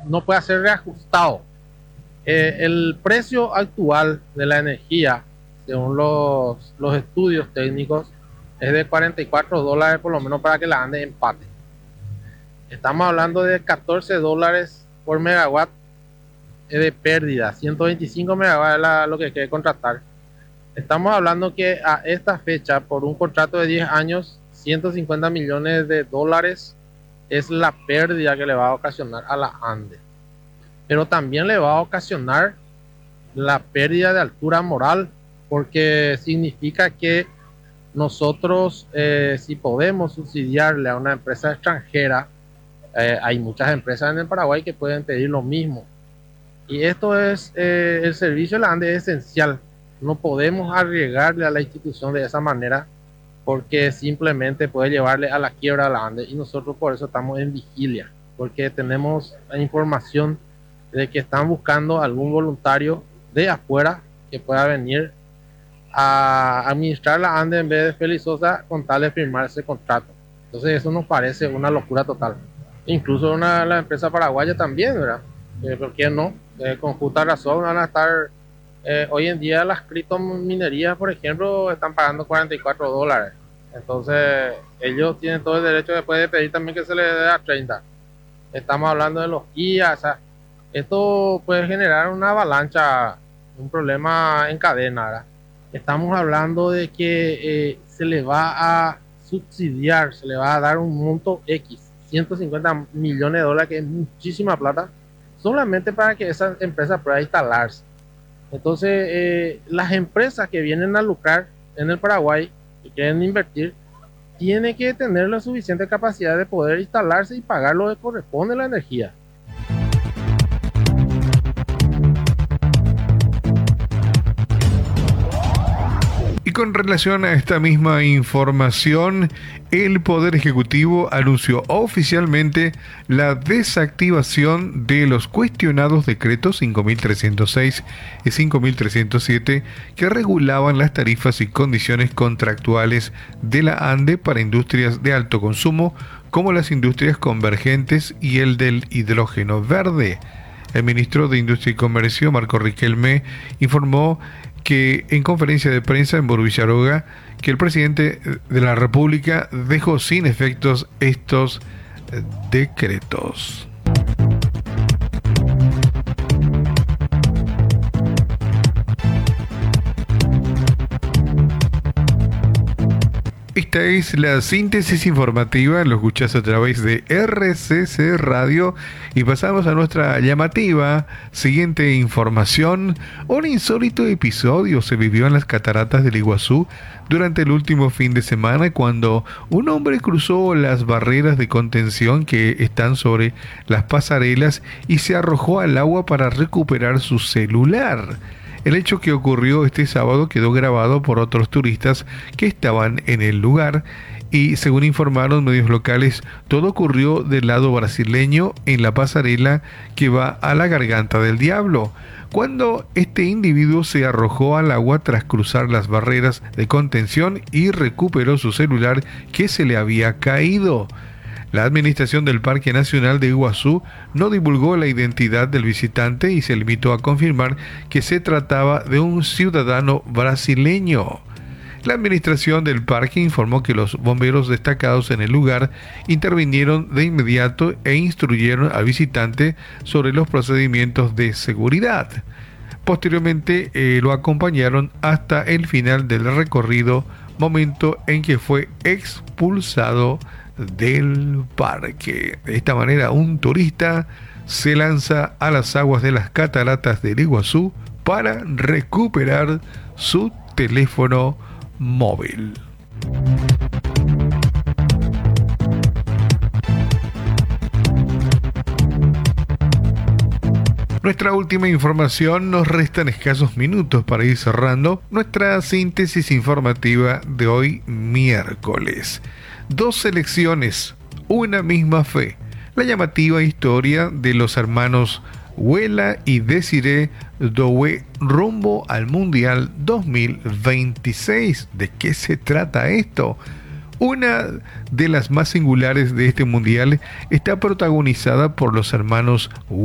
no pueda ser reajustado. El precio actual de la energía, según los estudios técnicos, es de $44 por lo menos para que la ANDE empate. Estamos hablando de $14 por megawatt de pérdida, 125 megawatts es lo que quiere contratar. Estamos hablando que a esta fecha, por un contrato de 10 años, $150 millones es la pérdida que le va a ocasionar a la ANDE. Pero también le va a ocasionar la pérdida de altura moral, porque significa que nosotros, si podemos subsidiarle a una empresa extranjera, hay muchas empresas en el Paraguay que pueden pedir lo mismo. Y esto es, el servicio de la ANDE es esencial. No podemos arriesgarle a la institución de esa manera, porque simplemente puede llevarle a la quiebra a la ANDE, y nosotros por eso estamos en vigilia, porque tenemos la información de que están buscando algún voluntario de afuera que pueda venir a administrar la ANDE en vez de Félix Sosa con tal de firmar ese contrato. Entonces eso nos parece una locura total. Incluso la empresa paraguaya también, ¿verdad? ¿Por qué no? Con justa razón van a estar, hoy en día las criptominerías, por ejemplo, están pagando $44. Entonces ellos tienen todo el derecho después de pedir también que se les dé a 30. Estamos hablando de los guías, o sea, esto puede generar una avalancha, un problema en cadena, ¿verdad? Estamos hablando de que se le va a subsidiar, se le va a dar un monto X, $150 millones, que es muchísima plata, solamente para que esa empresa pueda instalarse. Entonces, las empresas que vienen a lucrar en el Paraguay, que quieren invertir, tienen que tener la suficiente capacidad de poder instalarse y pagar lo que corresponde a la energía. Y con relación a esta misma información, el Poder Ejecutivo anunció oficialmente la desactivación de los cuestionados decretos 5.306 y 5.307 que regulaban las tarifas y condiciones contractuales de la ANDE para industrias de alto consumo, como las industrias convergentes y el del hidrógeno verde. El ministro de Industria y Comercio, Marco Riquelme, informó que en conferencia de prensa en Burgo-Villaroga que el presidente de la República dejó sin efectos estos decretos. Esta es la síntesis informativa, lo escuchás a través de RCC Radio y pasamos a nuestra llamativa siguiente información. Un insólito episodio se vivió en las cataratas del Iguazú durante el último fin de semana cuando un hombre cruzó las barreras de contención que están sobre las pasarelas y se arrojó al agua para recuperar su celular. El hecho que ocurrió este sábado quedó grabado por otros turistas que estaban en el lugar y, según informaron medios locales, todo ocurrió del lado brasileño en la pasarela que va a la Garganta del Diablo, cuando este individuo se arrojó al agua tras cruzar las barreras de contención y recuperó su celular que se le había caído. La administración del Parque Nacional de Iguazú no divulgó la identidad del visitante y se limitó a confirmar que se trataba de un ciudadano brasileño. La administración del parque informó que los bomberos destacados en el lugar intervinieron de inmediato e instruyeron al visitante sobre los procedimientos de seguridad. Posteriormente lo acompañaron hasta el final del recorrido, momento en que fue expulsado del parque. De esta manera, un turista se lanza a las aguas de las cataratas del Iguazú para recuperar su teléfono móvil. Nuestra última información, nos restan escasos minutos para ir cerrando nuestra síntesis informativa de hoy miércoles. 2 elecciones, una misma fe. La llamativa historia de los hermanos Huela y Desiree Doué rumbo al Mundial 2026. ¿De qué se trata esto? Una de las más singulares de este Mundial está protagonizada por los hermanos